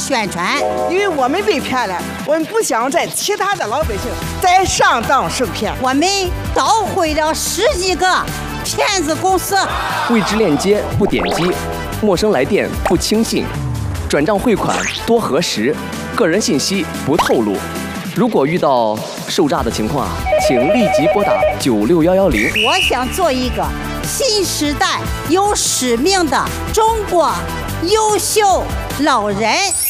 宣传。 因为我们被骗了，我们不想在其他的老百姓再上当受骗。 我们捣毁了10几个骗子公司。 未知链接不点击，陌生来电不轻信，转账汇款多核实，个人信息不透露。如果遇到受诈的情况请立即拨打96110。 我想做一个新时代有使命的中国优秀老人。